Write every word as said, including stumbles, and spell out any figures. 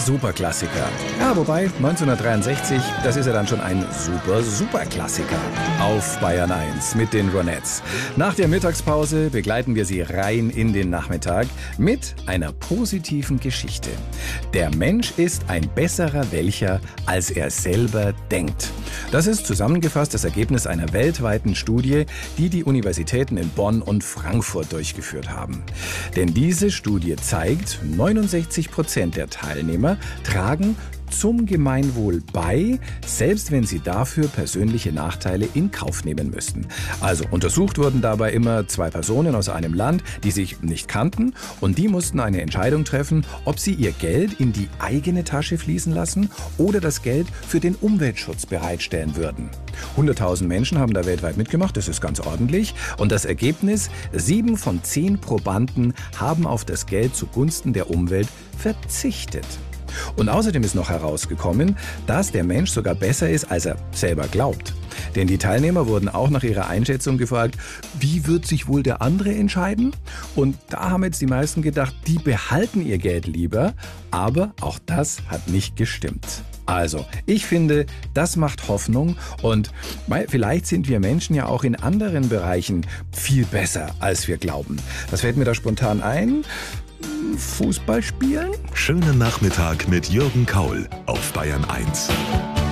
Superklassiker. Ja, wobei neunzehnhundertdreiundsechzig, das ist ja dann schon ein super, Superklassiker. Auf Bayern eins mit den Ronettes. Nach der Mittagspause begleiten wir Sie rein in den Nachmittag mit einer positiven Geschichte. Der Mensch ist ein besserer Welcher, als er selber denkt. Das ist zusammengefasst das Ergebnis einer weltweiten Studie, die die Universitäten in Bonn und Frankfurt durchgeführt haben. Denn diese Studie zeigt, neunundsechzig Prozent der Teilnehmer tragen zum Gemeinwohl bei, selbst wenn sie dafür persönliche Nachteile in Kauf nehmen müssten. Also untersucht wurden dabei immer zwei Personen aus einem Land, die sich nicht kannten, und die mussten eine Entscheidung treffen, ob sie ihr Geld in die eigene Tasche fließen lassen oder das Geld für den Umweltschutz bereitstellen würden. hunderttausend Menschen haben da weltweit mitgemacht, das ist ganz ordentlich. Und das Ergebnis, sieben von zehn Probanden haben auf das Geld zugunsten der Umwelt verzichtet. Und außerdem ist noch herausgekommen, dass der Mensch sogar besser ist, als er selber glaubt. Denn die Teilnehmer wurden auch nach ihrer Einschätzung gefragt, wie wird sich wohl der andere entscheiden? Und da haben jetzt die meisten gedacht, die behalten ihr Geld lieber. Aber auch das hat nicht gestimmt. Also, ich finde, das macht Hoffnung, und vielleicht sind wir Menschen ja auch in anderen Bereichen viel besser, als wir glauben. Was fällt mir da spontan ein? Fußball spielen? Schönen Nachmittag mit Jürgen Kaul auf Bayern eins.